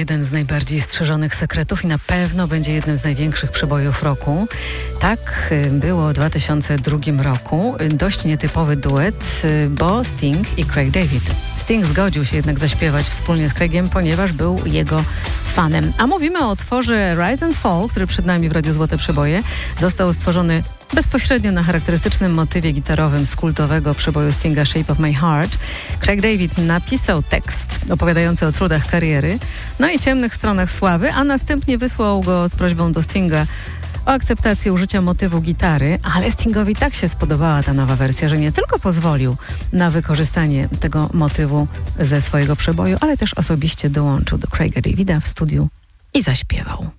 jeden z najbardziej strzeżonych sekretów i na pewno będzie jednym z największych przebojów roku. Tak było w 2002 roku. Dość nietypowy duet, bo Sting i Craig David. Sting zgodził się jednak zaśpiewać wspólnie z Craigiem, ponieważ był jego fanem. A mówimy o utworze Rise and Fall, który przed nami w Radiu Złote Przeboje. Został stworzony bezpośrednio na charakterystycznym motywie gitarowym z kultowego przeboju Stinga Shape of My Heart. Craig David napisał tekst opowiadający o trudach kariery, no i ciemnych stronach sławy, a następnie wysłał go z prośbą do Stinga o akceptację użycia motywu gitary, ale Stingowi tak się spodobała ta nowa wersja, że nie tylko pozwolił na wykorzystanie tego motywu ze swojego przeboju, ale też osobiście dołączył do Craiga Davida w studiu i zaśpiewał.